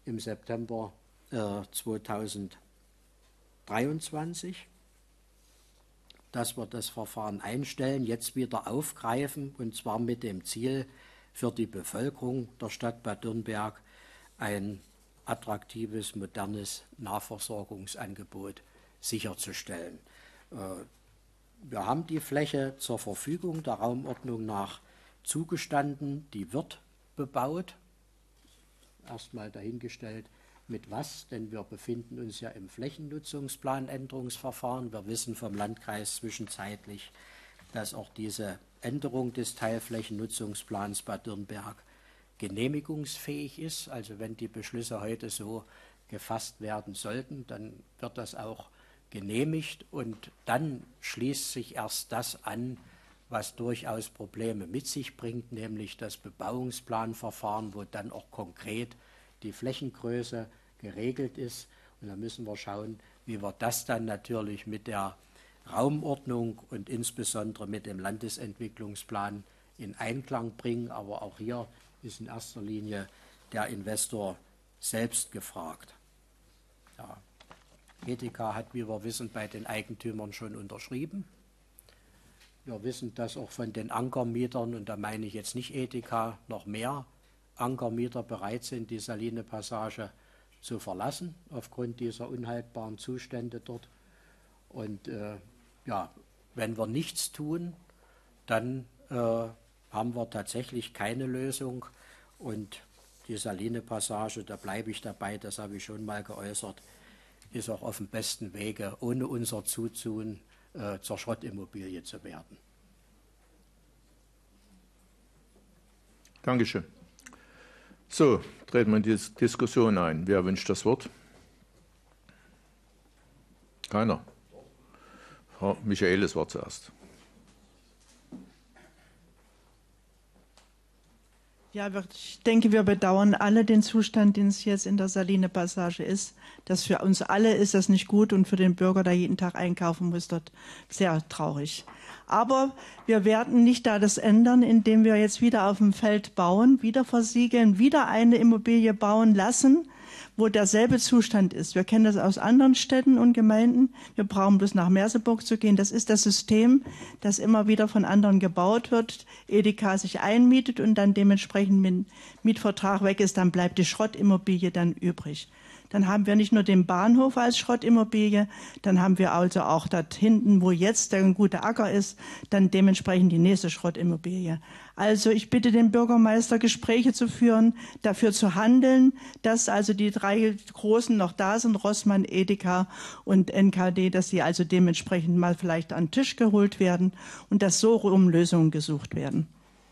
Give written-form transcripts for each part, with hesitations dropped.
im September 2023, dass wir das Verfahren einstellen, jetzt wieder aufgreifen, und zwar mit dem Ziel, für die Bevölkerung der Stadt Bad Dürnberg ein attraktives, modernes Nahversorgungsangebot sicherzustellen. Wir haben die Fläche zur Verfügung, der Raumordnung nach zugestanden, die wird bebaut. Erstmal dahingestellt, mit was, denn wir befinden uns ja im Flächennutzungsplanänderungsverfahren. Wir wissen vom Landkreis zwischenzeitlich, dass auch diese Änderung des Teilflächennutzungsplans Bad Dürnberg genehmigungsfähig ist. Also wenn die Beschlüsse heute so gefasst werden sollten, dann wird das auch genehmigt, und dann schließt sich erst das an, was durchaus Probleme mit sich bringt, nämlich das Bebauungsplanverfahren, wo dann auch konkret die Flächengröße geregelt ist. Und da müssen wir schauen, wie wir das dann natürlich mit der Raumordnung und insbesondere mit dem Landesentwicklungsplan in Einklang bringen. Aber auch hier ist in erster Linie der Investor selbst gefragt. Ja. Edeka hat, wie wir wissen, bei den Eigentümern schon unterschrieben. Wir wissen, dass auch von den Ankermietern, und da meine ich jetzt nicht Edeka, noch mehr Ankermieter bereit sind, die Saline Passage zu verlassen, aufgrund dieser unhaltbaren Zustände dort. Und ja, wenn wir nichts tun, dann haben wir tatsächlich keine Lösung. Und die Saline Passage, da bleibe ich dabei, das habe ich schon mal geäußert, ist auch auf dem besten Wege, ohne unser Zutun zur Schrottimmobilie zu werden. Dankeschön. So, treten wir in die Diskussion ein. Wer wünscht das Wort? Keiner. Frau Michaelis war zuerst. Ja, ich denke, wir bedauern alle den Zustand, den es jetzt in der Saline Passage ist. Das für uns alle ist das nicht gut, und für den Bürger, der jeden Tag einkaufen muss, dort sehr traurig. Aber wir werden nicht da das ändern, indem wir jetzt wieder auf dem Feld bauen, wieder versiegeln, wieder eine Immobilie bauen lassen, wo derselbe Zustand ist. Wir kennen das aus anderen Städten und Gemeinden. Wir brauchen bloß nach Merseburg zu gehen. Das ist das System, das immer wieder von anderen gebaut wird. Edeka sich einmietet und dann dementsprechend mit Mietvertrag weg ist, dann bleibt die Schrottimmobilie dann übrig. Dann haben wir nicht nur den Bahnhof als Schrottimmobilie, dann haben wir also auch dort hinten, wo jetzt ein guter Acker ist, dann dementsprechend die nächste Schrottimmobilie. Also ich bitte den Bürgermeister, Gespräche zu führen, dafür zu handeln, dass also die drei Großen noch da sind, Rossmann, Edeka und NKD, dass sie also dementsprechend mal vielleicht an den Tisch geholt werden und dass so um Lösungen gesucht werden.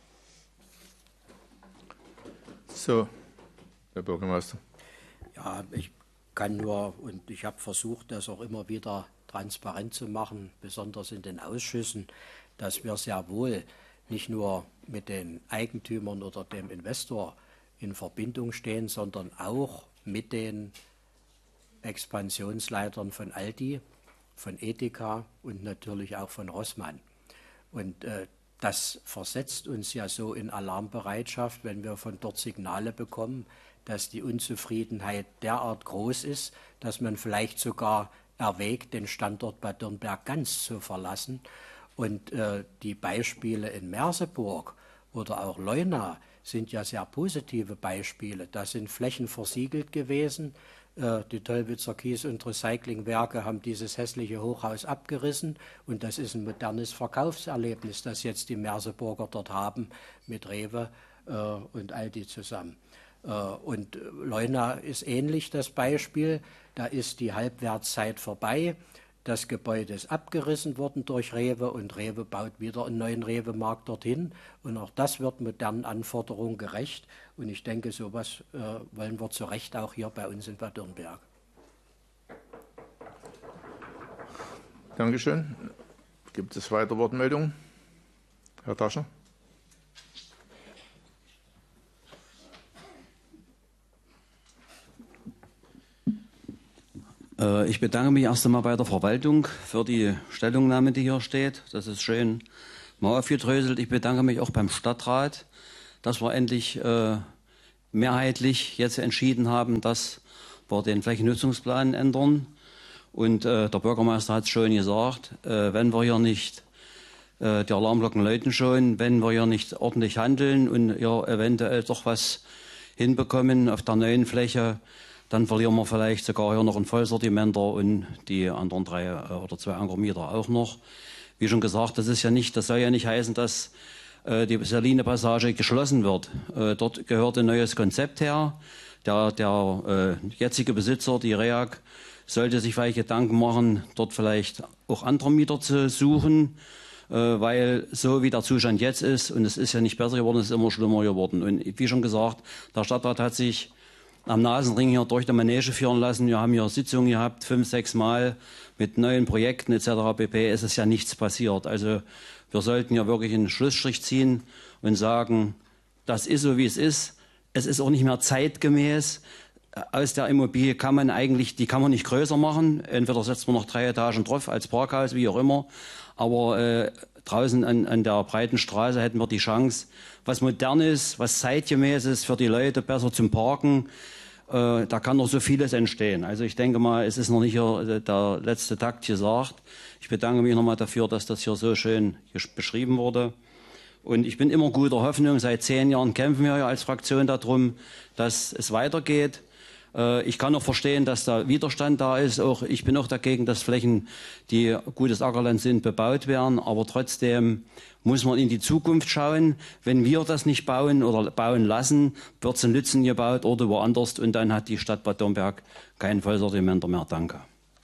So, Herr Bürgermeister. Ja, ich kann nur, und ich habe versucht, das auch immer wieder transparent zu machen, besonders in den Ausschüssen, dass wir sehr wohl nicht nur mit den Eigentümern oder dem Investor in Verbindung stehen, sondern auch mit den Expansionsleitern von Aldi, von Edeka und natürlich auch von Rossmann. Und das versetzt uns ja so in Alarmbereitschaft, wenn wir von dort Signale bekommen, dass die Unzufriedenheit derart groß ist, dass man vielleicht sogar erwägt, den Standort Bad Dürnberg ganz zu verlassen. Und die Beispiele in Merseburg oder auch Leuna sind ja sehr positive Beispiele. Da sind Flächen versiegelt gewesen. Die Tölwitzer Kies- und Recyclingwerke haben dieses hässliche Hochhaus abgerissen. Und das ist ein modernes Verkaufserlebnis, das jetzt die Merseburger dort haben mit Rewe und Aldi zusammen. Und Leuna ist ähnlich das Beispiel. Da ist die Halbwertszeit vorbei. Das Gebäude ist abgerissen worden durch Rewe und Rewe baut wieder einen neuen Rewe-Markt dorthin. Und auch das wird modernen Anforderungen gerecht. Und ich denke, sowas wollen wir zu Recht auch hier bei uns in Bad Dürnberg. Dankeschön. Gibt es weitere Wortmeldungen? Herr Taschner. Ich bedanke mich erst einmal bei der Verwaltung für die Stellungnahme, die hier steht. Das ist schön mal aufgedröselt. Ich bedanke mich auch beim Stadtrat, dass wir endlich mehrheitlich jetzt entschieden haben, dass wir den Flächennutzungsplan ändern. Und der Bürgermeister hat es schon gesagt, wenn wir hier nicht die Alarmglocken läuten schon, wenn wir hier nicht ordentlich handeln und hier eventuell doch was hinbekommen auf der neuen Fläche, dann verlieren wir vielleicht sogar hier noch einen Vollsortimenter und die anderen 3 oder 2 Ankermieter auch noch. Wie schon gesagt, das soll ja nicht heißen, dass die Saline Passage geschlossen wird. Dort gehört ein neues Konzept her. Der jetzige Besitzer, die REAG, sollte sich vielleicht Gedanken machen, dort vielleicht auch andere Mieter zu suchen, weil so wie der Zustand jetzt ist, und es ist ja nicht besser geworden, es ist immer schlimmer geworden. Und wie schon gesagt, der Stadtrat hat sich am Nasenring hier durch die Manege führen lassen. Wir haben hier Sitzungen gehabt, 5, 6 Mal mit neuen Projekten etc. pp. Es ist ja nichts passiert. Also wir sollten ja wirklich einen Schlussstrich ziehen und sagen, das ist so, wie es ist. Es ist auch nicht mehr zeitgemäß. Aus der Immobilie kann man nicht größer machen. Entweder setzt man noch 3 Etagen drauf als Parkhaus, wie auch immer. Aber draußen an der breiten Straße hätten wir die Chance, was Modernes, was Zeitgemäßes für die Leute besser zum Parken. Da kann noch so vieles entstehen. Also ich denke mal, es ist noch nicht der letzte Takt gesagt. Ich bedanke mich nochmal dafür, dass das hier so schön beschrieben wurde. Und ich bin immer guter Hoffnung. Seit 10 Jahren kämpfen wir ja als Fraktion darum, dass es weitergeht. Ich kann auch verstehen, dass da Widerstand da ist. Auch ich bin auch dagegen, dass Flächen, die gutes Ackerland sind, bebaut werden. Aber trotzdem muss man in die Zukunft schauen. Wenn wir das nicht bauen oder bauen lassen, wird es in Lützen gebaut oder woanders. Und dann hat die Stadt Bad Domberg kein Vollsortimenter mehr. Danke.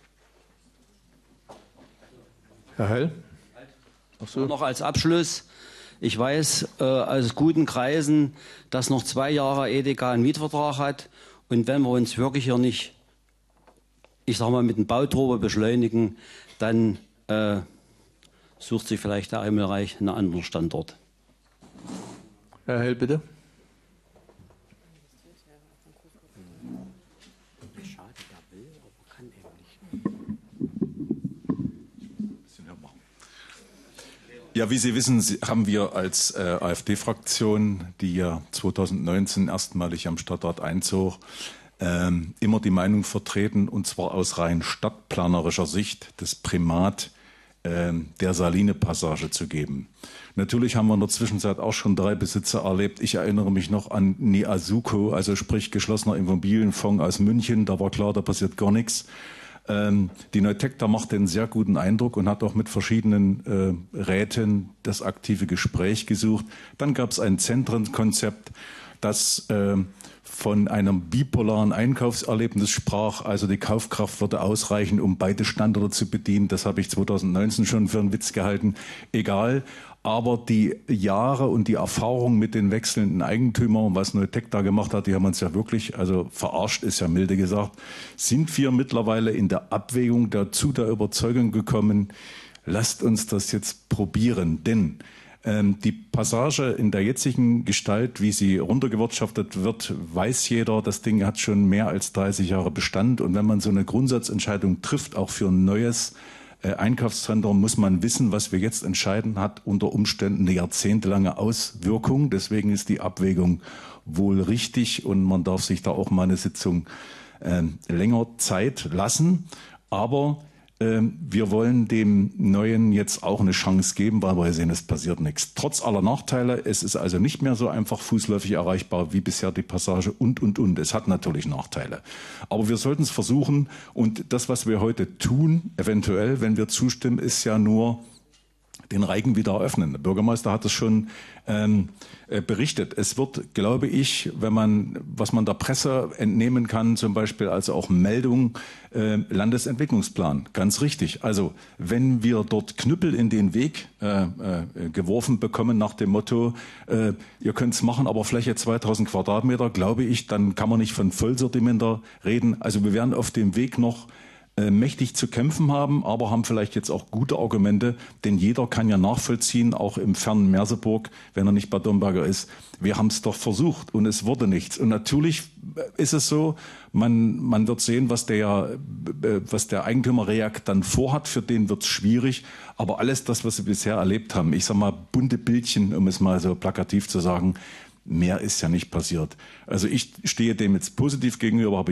Herr Heil? Ach so. Noch als Abschluss. Ich weiß aus guten Kreisen, dass noch 2 Jahre Edeka einen Mietvertrag hat. Und wenn wir uns wirklich hier nicht, ich sag mal, mit dem Bauturbo beschleunigen, dann sucht sich vielleicht der Himmelreich einen anderen Standort. Herr Heil, bitte. Ja, wie Sie wissen, haben wir als AfD-Fraktion, die ja 2019 erstmalig am Stadtrat einzog, immer die Meinung vertreten, und zwar aus rein stadtplanerischer Sicht, das Primat der Saline-Passage zu geben. Natürlich haben wir in der Zwischenzeit auch schon 3 Besitzer erlebt. Ich erinnere mich noch an Niasuko, also sprich geschlossener Immobilienfonds aus München. Da war klar, da passiert gar nichts. Die Neutecta macht einen sehr guten Eindruck und hat auch mit verschiedenen Räten das aktive Gespräch gesucht. Dann gab es ein Zentrenkonzept, das von einem bipolaren Einkaufserlebnis sprach. Also die Kaufkraft würde ausreichen, um beide Standorte zu bedienen. Das habe ich 2019 schon für einen Witz gehalten. Egal. Aber die Jahre und die Erfahrung mit den wechselnden Eigentümern, was Neutecta gemacht hat, die haben uns ja wirklich, also verarscht ist ja milde gesagt, sind wir mittlerweile in der Abwägung dazu der Überzeugung gekommen, lasst uns das jetzt probieren. Denn die Passage in der jetzigen Gestalt, wie sie runtergewirtschaftet wird, weiß jeder, das Ding hat schon mehr als 30 Jahre Bestand. Und wenn man so eine Grundsatzentscheidung trifft, auch für ein neues Einkaufszentrum, muss man wissen, was wir jetzt entscheiden, hat unter Umständen eine jahrzehntelange Auswirkung. Deswegen ist die Abwägung wohl richtig und man darf sich da auch mal eine Sitzung länger Zeit lassen. Aber wir wollen dem Neuen jetzt auch eine Chance geben, weil wir sehen, es passiert nichts. Trotz aller Nachteile, es ist also nicht mehr so einfach fußläufig erreichbar wie bisher die Passage und. Es hat natürlich Nachteile. Aber wir sollten es versuchen und das, was wir heute tun, eventuell, wenn wir zustimmen, ist ja nur den Reigen wieder eröffnen. Der Bürgermeister hat es schon berichtet. Es wird, glaube ich, was man der Presse entnehmen kann, zum Beispiel also auch Meldung, Landesentwicklungsplan, ganz richtig. Also wenn wir dort Knüppel in den Weg geworfen bekommen nach dem Motto, ihr könnt es machen, aber Fläche 2000 Quadratmeter, glaube ich, dann kann man nicht von Vollsortimenter reden. Also wir werden auf dem Weg noch mächtig zu kämpfen haben, aber haben vielleicht jetzt auch gute Argumente, denn jeder kann ja nachvollziehen, auch im fernen Merseburg, wenn er nicht Bad Domberger ist, wir haben es doch versucht und es wurde nichts. Und natürlich ist es so, man wird sehen, was der Eigentümer REAG dann vorhat, für den wird es schwierig, aber alles das, was wir bisher erlebt haben, ich sag mal bunte Bildchen, um es mal so plakativ zu sagen, Mehr ist ja nicht passiert. Also ich stehe dem jetzt positiv gegenüber, aber